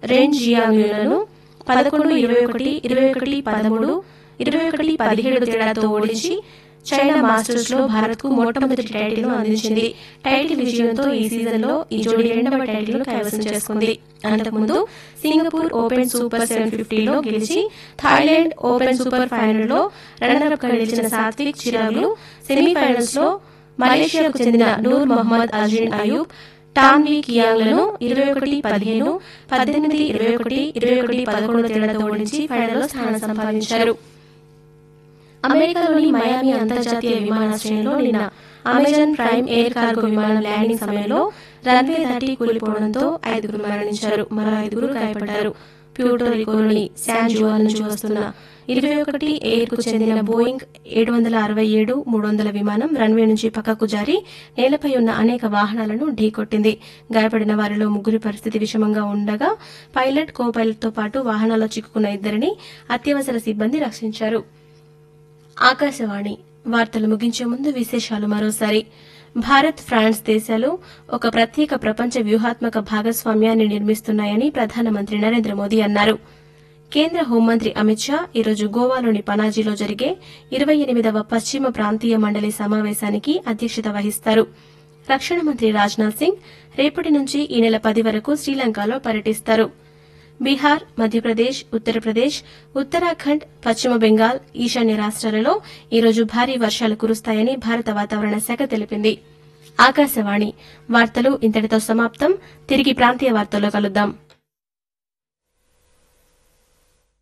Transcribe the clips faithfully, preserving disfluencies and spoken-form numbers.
రెన్ జియాంగ్యులను పదకొండు ఇరవై ఒకటి ఇరవై ఒకటి పదమూడు ఇరవై ఒకటి పదిహేడు తేడాతో ఓడించి చైనా మాస్టర్స్ లో భారత్ కు మొట్టమొదటి టైటిల్ ను అందించింది. టైటిల్ విజయంతో ఈ సీజన్ లో ఈ జోడీ రెండవ టైటిల్ ను కైవసం చేసుకుంది. అంతకుముందు సింగపూర్ ఓపెన్ సూపర్ సెవెన్ ఫిఫ్టీలో గెలిచి థాయిలాండ్ ఓపెన్ సూపర్ ఫైనల్ లో రన్నర్ అప్ గా నిలిచిన సాత్విక్ చిరాగ్లు సెమీఫైనల్స్ లో మలేషియాకు చెందిన నూర్ మొహమ్మద్ అజీన్ అయూబ్ టాన్ వీ కియాంగ్లను ఇరవై ఒకటి పదిహేను పద్దెనిమిది ఇరవై ఒకటి ఇరవై ఒకటి పదకొండు తేడాతో ఓడించి ఫైనల్లో స్థానం సంపాదించారు. అమెరికాలోని మయామి అంతర్జాతీయ విమానాశ్రయంలో నిన్న అమెజాన్ ప్రైమ్ ఎయిర్ కార్గో విమానం ల్యాండింగ్ సమయంలో రన్వే దాటి కూలిపోవడంతో ఐదుగురు మరణించారు, మరో ఐదుగురు గాయపడ్డారు. ప్యూర్టోరికోలోని శాన్ జువాన్ నుంచి వస్తున్న ఇరవై ఒకటి ఎయిర్ కు చెందిన బోయింగ్ ఏడు వందల అరవై ఏడు మూడు వందల విమానం రన్వే నుంచి పక్కకు జారి నేలపై ఉన్న అనేక వాహనాలను ఢీకొట్టింది. గాయపడిన వారిలో ముగ్గురి పరిస్థితి విషమంగా ఉండగా పైలట్ కో పైలట్ తో పాటు వాహనాల్లో చిక్కుకున్న ఇద్దరిని అత్యవసర సిబ్బంది రక్షించారు. ఆకాశవాణి వార్తలు ముగించే ముందు విశేషాలు మరోసారి. భారత్ ఫ్రాన్స్ దేశాలు ఒక ప్రత్యేక ప్రపంచ వ్యూహాత్మక భాగస్వామ్యాన్ని నిర్మిస్తున్నాయని ప్రధానమంత్రి నరేంద్ర మోదీ అన్నారు. కేంద్ర హోంమంత్రి అమిత్ షా ఈరోజు గోవాలోని పనాజీలో జరిగే ఇరవై ఎనిమిదవ పశ్చిమ ప్రాంతీయ మండలి సమావేశానికి అధ్యక్షత వహిస్తారు. రక్షణ మంత్రి రాజ్నాథ్ సింగ్ రేపటి నుంచి ఈ నెల పది వరకు శ్రీలంకలో పర్యటిస్తారు. బీహార్, మధ్యప్రదేశ్, ఉత్తరప్రదేశ్, ఉత్తరాఖండ్, పశ్చిమ బెంగాల్, ఈశాన్య రాష్ట్రాలలో ఈరోజు భారీ వర్షాలు కురుస్తాయని భారత వాతావరణ శాఖ తెలిపింది. ఆకాశవాణి వార్తలు ఇంతటితో సమాప్తం. తిరిగి ప్రాంతీయ వార్తల్లో కలుద్దాం.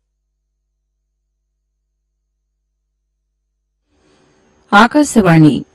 ఆకాశవాణి